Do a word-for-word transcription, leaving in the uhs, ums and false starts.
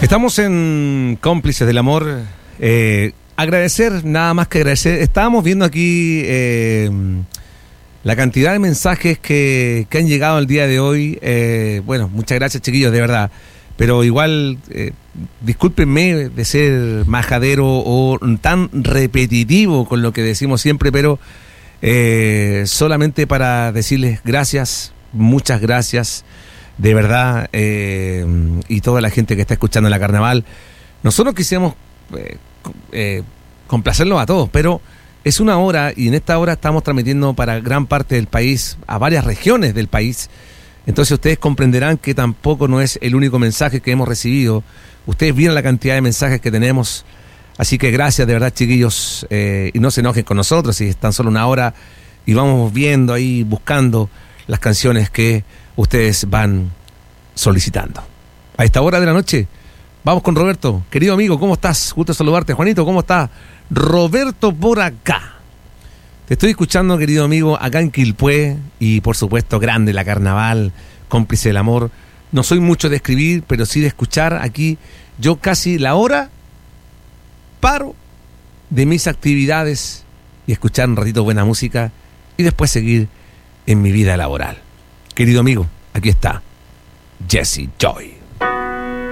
Estamos en Cómplices del Amor. Eh, agradecer, nada más que agradecer. Estábamos viendo aquí eh, la cantidad de mensajes que, que han llegado el día de hoy. Eh, bueno, muchas gracias, chiquillos, de verdad. Pero igual, eh, discúlpenme de ser majadero o tan repetitivo con lo que decimos siempre, pero eh, solamente para decirles gracias, muchas gracias. De verdad, eh, y toda la gente que está escuchando la Carnaval, nosotros quisiéramos eh, eh, complacerlos a todos, pero es una hora y en esta hora estamos transmitiendo para gran parte del país, a varias regiones del país. Entonces ustedes comprenderán que tampoco no es el único mensaje que hemos recibido. Ustedes vieron la cantidad de mensajes que tenemos, así que gracias de verdad, chiquillos, eh, y no se enojen con nosotros si es tan solo una hora y vamos viendo ahí, buscando las canciones que ustedes van solicitando. A esta hora de la noche, vamos con Roberto. Querido amigo, ¿cómo estás? Gusto saludarte. Juanito, ¿cómo estás? Roberto por acá. Te estoy escuchando, querido amigo, acá en Quilpué, y por supuesto, grande la Carnaval, cómplice del amor. No soy mucho de escribir, pero sí de escuchar. Aquí yo casi la hora paro de mis actividades y escuchar un ratito buena música y después seguir en mi vida laboral. Querido amigo, aquí está Jesse Joy.